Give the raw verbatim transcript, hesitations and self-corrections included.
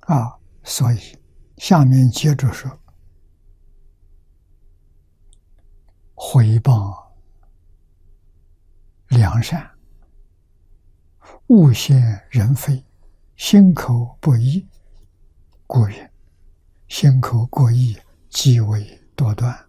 啊，所以下面接着说，回报良善，勿陷人非，心口不一，故曰：心口过异，即为多端。